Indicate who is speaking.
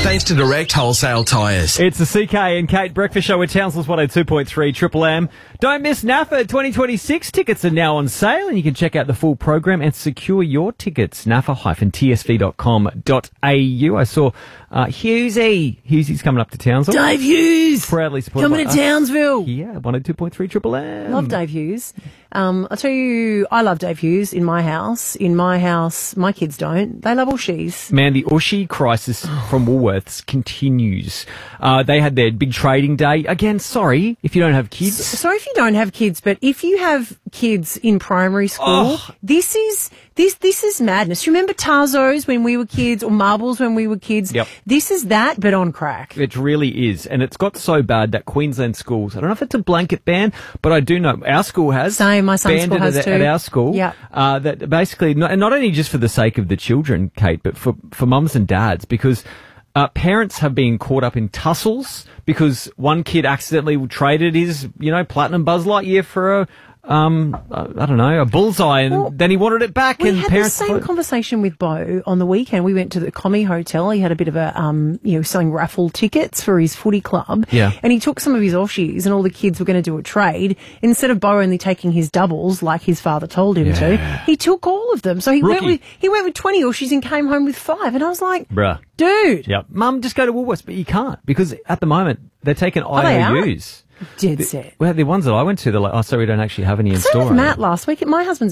Speaker 1: thanks to Direct Wholesale Tyres.
Speaker 2: It's the CK and Kate Breakfast Show with Townsville's 102.3 Triple M. Don't miss NAFA 2026. Tickets are now on sale and you can check out the full program and secure your tickets. nafa-tsv.com.au. I saw Hughesy's coming up to Townsville.
Speaker 3: Dave Hughes!
Speaker 2: Proudly supported
Speaker 3: Coming
Speaker 2: by
Speaker 3: to
Speaker 2: us.
Speaker 3: Townsville.
Speaker 2: Yeah, 102.3 Triple M.
Speaker 3: Love Dave Hughes. I'll tell you, I love Dave Hughes in my house. In my house, my kids don't. They love Ooshies.
Speaker 2: Man, the Ooshie crisis from Woolworths continues. They had their big trading day. Again, sorry if you don't have kids.
Speaker 3: Sorry if you don't have kids, but if you have kids in primary school, this is madness. Remember Tarzos when we were kids, or marbles when we were kids?
Speaker 2: Yep.
Speaker 3: This is that, but on crack.
Speaker 2: It really is. And it's got so bad that Queensland schools, I don't know if it's a blanket ban, but I do know our school has.
Speaker 3: Same, my son's
Speaker 2: banned
Speaker 3: school
Speaker 2: it
Speaker 3: has too.
Speaker 2: at our school.
Speaker 3: Yep.
Speaker 2: That basically, not only just for the sake of the children, Kate, but for mums and dads, because parents have been caught up in tussles because one kid accidentally traded his, platinum Buzz Lightyear for a bullseye, and then he wanted it back.
Speaker 3: We
Speaker 2: and
Speaker 3: had
Speaker 2: parents
Speaker 3: the same conversation with Bo on the weekend. We went to the Commie Hotel. He had a bit of a, selling raffle tickets for his footy club.
Speaker 2: Yeah.
Speaker 3: And he took some of his Ooshies and all the kids were going to do a trade. Instead of Bo only taking his doubles like his father told him to, he took all of them. So he went with 20 Ooshies and came home with 5. And I was like,
Speaker 2: bruh,
Speaker 3: dude.
Speaker 2: Yep. Mum, just go to Woolworths, but you can't because at the moment they're taking
Speaker 3: they
Speaker 2: IOUs.
Speaker 3: Dead set.
Speaker 2: Well, the ones that I went to, they're like, oh, sorry, we don't actually have any in
Speaker 3: So
Speaker 2: store.
Speaker 3: did Matt last week. My husband's